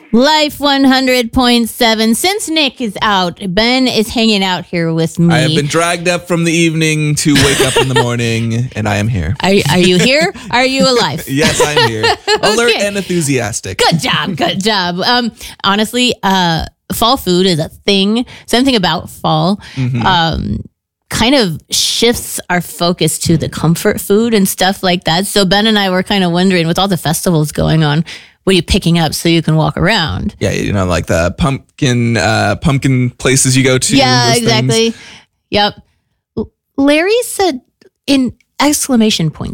Life 100.7. Since Nick is out, Ben is hanging out here with me. I have been dragged up from the evening to wake up in the morning, and I am here. Are you here? Are you alive? Yes, I'm here. Alert and enthusiastic. Good job. Good job. Honestly, fall food is a thing. Something about fall kind of shifts our focus to the comfort food and stuff like that. So Ben and I were kind of wondering, with all the festivals going on, what are you picking up so you can walk around? Yeah, like the pumpkin places you go to. Yeah, exactly. Things. Yep. Larry said in exclamation points